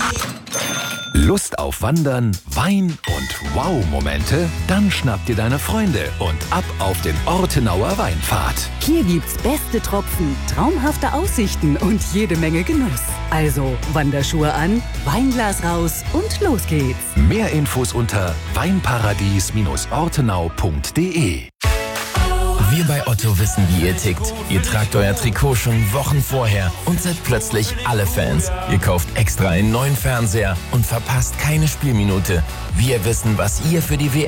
Lust auf Wandern, Wein und Wow-Momente? Dann schnapp dir deine Freunde und ab auf den Ortenauer Weinpfad. Hier gibt's beste Tropfen, traumhafte Aussichten und jede Menge Genuss. Also Wanderschuhe an, Weinglas raus und los geht's. Mehr Infos unter weinparadies-ortenau.de. Wir bei Otto wissen, wie ihr tickt. Ihr tragt euer Trikot schon Wochen vorher und seid plötzlich alle Fans. Ihr kauft extra einen neuen Fernseher und verpasst keine Spielminute. Wir wissen, was ihr für die WM